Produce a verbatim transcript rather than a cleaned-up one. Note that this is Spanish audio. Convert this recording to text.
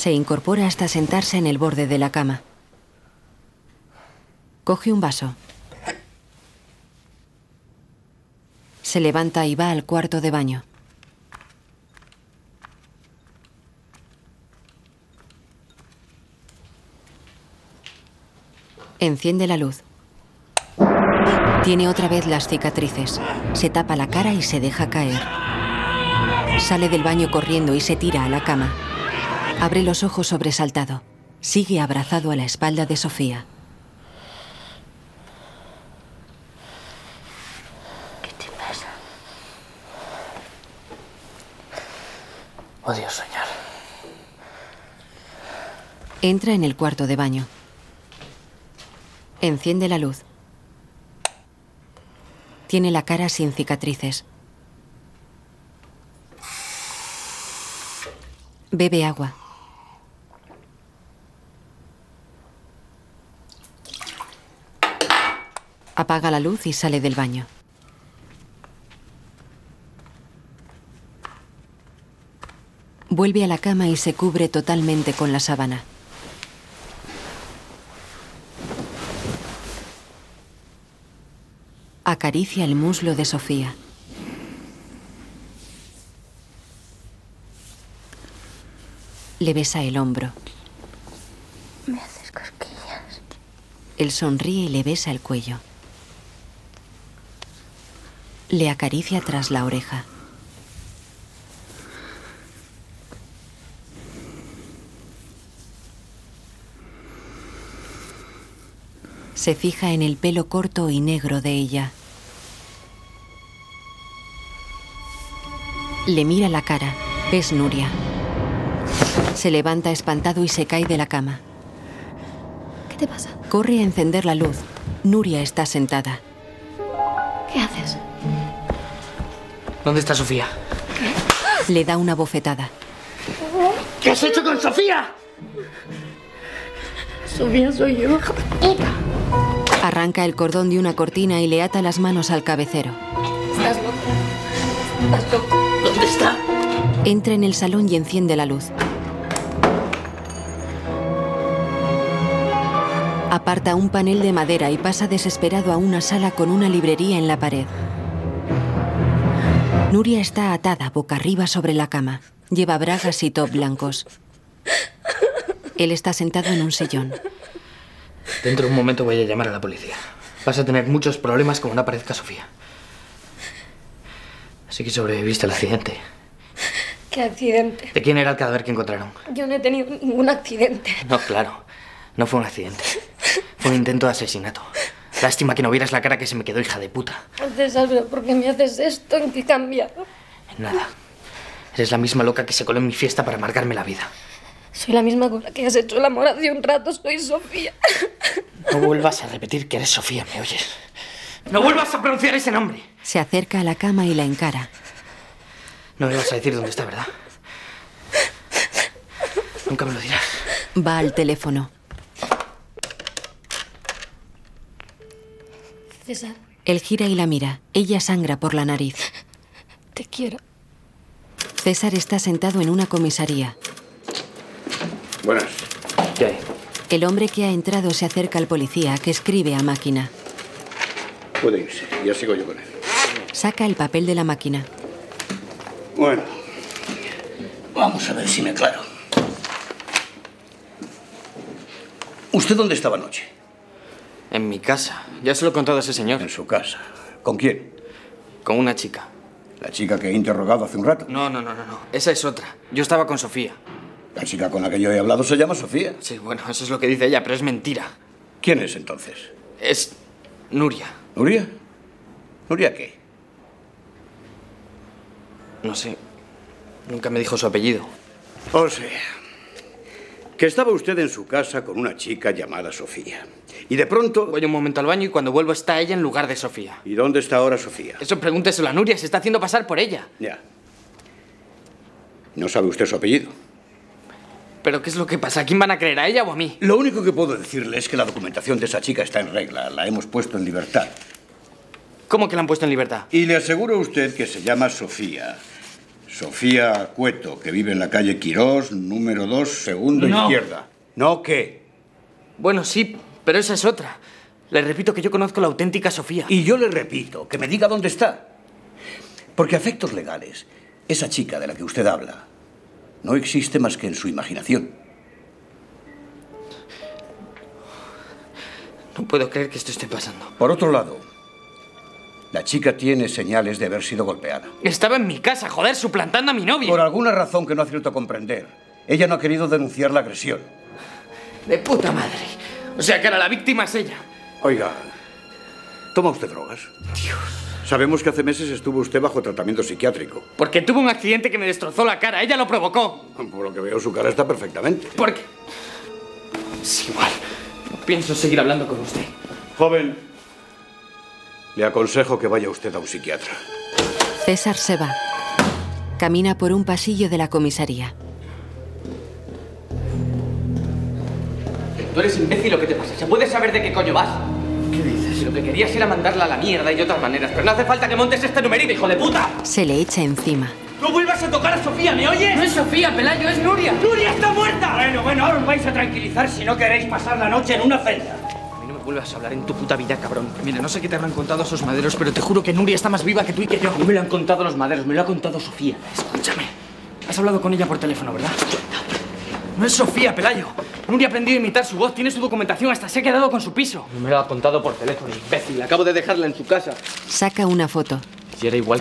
Se incorpora hasta sentarse en el borde de la cama. Coge un vaso. Se levanta y va al cuarto de baño. Enciende la luz. Tiene otra vez las cicatrices. Se tapa la cara y se deja caer. Sale del baño corriendo y se tira a la cama. Abre los ojos sobresaltado. Sigue abrazado a la espalda de Sofía. ¿Qué te pasa? Odio soñar. Entra en el cuarto de baño. Enciende la luz. Tiene la cara sin cicatrices. Bebe agua. Apaga la luz y sale del baño. Vuelve a la cama y se cubre totalmente con la sábana. Acaricia el muslo de Sofía. Le besa el hombro. Me haces cosquillas. Él sonríe y le besa el cuello. Le acaricia tras la oreja. Se fija en el pelo corto y negro de ella. Le mira la cara. Es Nuria. Se levanta espantado y se cae de la cama. ¿Qué te pasa? Corre a encender la luz. Nuria está sentada. ¿Qué haces? ¿Dónde está Sofía? ¿Qué? Le da una bofetada. ¿Qué has hecho con Sofía? Sofía soy yo. Arranca el cordón de una cortina y le ata las manos al cabecero. Estás loca. Estás loca. ¿Dónde está? Entra en el salón y enciende la luz. Aparta un panel de madera y pasa desesperado a una sala con una librería en la pared. Nuria está atada boca arriba sobre la cama. Lleva bragas y top blancos. Él está sentado en un sillón. Dentro de un momento voy a llamar a la policía. Vas a tener muchos problemas como no aparezca Sofía. Así que sobreviviste al accidente. ¿Qué accidente? ¿De quién era el cadáver que encontraron? Yo no he tenido ningún accidente. No, claro. No fue un accidente. Fue un intento de asesinato. Lástima que no vieras la cara que se me quedó, hija de puta. César, ¿pero por qué me haces esto? ¿En qué he cambiado? Nada. Eres la misma loca que se coló en mi fiesta para amargarme la vida. Soy la misma con la que has hecho el amor hace un rato. Soy Sofía. No vuelvas a repetir que eres Sofía, ¿me oyes? ¡No vuelvas a pronunciar ese nombre! Se acerca a la cama y la encara. No me vas a decir dónde está, ¿verdad? Nunca me lo dirás. Va al teléfono. César. Él gira y la mira. Ella sangra por la nariz. Te quiero. César está sentado en una comisaría. Buenas. ¿Qué hay? El hombre que ha entrado se acerca al policía, que escribe a máquina. Puede irse, ya sigo yo con él. Saca el papel de la máquina. Bueno, vamos a ver si me aclaro. ¿Usted dónde estaba anoche? En mi casa. Ya se lo he contado a ese señor. En su casa. ¿Con quién? Con una chica. ¿La chica que he interrogado hace un rato? No, no, no, no, no. Esa es otra. Yo estaba con Sofía. La chica con la que yo he hablado se llama Sofía. Sí, bueno, eso es lo que dice ella, pero es mentira. ¿Quién es entonces? Es Nuria. ¿Nuria? ¿Nuria qué? No sé. Nunca me dijo su apellido. O sea, que estaba usted en su casa con una chica llamada Sofía. Y de pronto... Voy un momento al baño y cuando vuelvo está ella en lugar de Sofía. ¿Y dónde está ahora Sofía? Eso pregúnteselo a Nuria, se está haciendo pasar por ella. Ya. ¿No sabe usted su apellido? ¿Pero qué es lo que pasa? ¿A quién van a creer, a ella o a mí? Lo único que puedo decirle es que la documentación de esa chica está en regla. La hemos puesto en libertad. ¿Cómo que la han puesto en libertad? Y le aseguro a usted que se llama Sofía. Sofía Cueto, que vive en la calle Quirós, número dos, segundo No. izquierda. ¿No qué? Bueno, sí, pero esa es otra. Le repito que yo conozco la auténtica Sofía. Y yo le repito, que me diga dónde está. Porque a efectos legales, esa chica de la que usted habla no existe más que en su imaginación. No puedo creer que esto esté pasando. Por otro lado, la chica tiene señales de haber sido golpeada. Estaba en mi casa, joder, suplantando a mi novia. Por alguna razón que no acierto a comprender, ella no ha querido denunciar la agresión. De puta madre. O sea que ahora la víctima es ella. Oiga, ¿toma usted drogas? Dios. Sabemos que hace meses estuvo usted bajo tratamiento psiquiátrico. Porque tuvo un accidente que me destrozó la cara. Ella lo provocó. Por lo que veo, su cara está perfectamente. Porque... Es igual. No pienso seguir hablando con usted. Joven, le aconsejo que vaya usted a un psiquiatra. César se va. Camina por un pasillo de la comisaría. ¿Tú eres imbécil o qué te pasa? ¿Se puede saber de qué coño vas? ¿Qué dices? Lo que querías era mandarla a la mierda y de otras maneras. Pero no hace falta que montes este numerito, hijo de puta. Se le echa encima. ¡No vuelvas a tocar a Sofía! ¿Me oyes? No es Sofía, Pelayo, es Nuria. ¡Nuria está muerta! Bueno, bueno, ahora os vais a tranquilizar si no queréis pasar la noche en una celda. A mí no me vuelvas a hablar en tu puta vida, cabrón. Mira, no sé qué te habrán contado esos maderos, pero te juro que Nuria está más viva que tú y que yo. No me lo han contado los maderos, me lo ha contado Sofía. Escúchame. Has hablado con ella por teléfono, ¿verdad? No es Sofía, Pelayo. Nuria ha aprendido a imitar su voz, tiene su documentación, hasta se ha quedado con su piso. No me lo ha contado por teléfono, imbécil. Acabo de dejarla en su casa. Saca una foto. Si era igual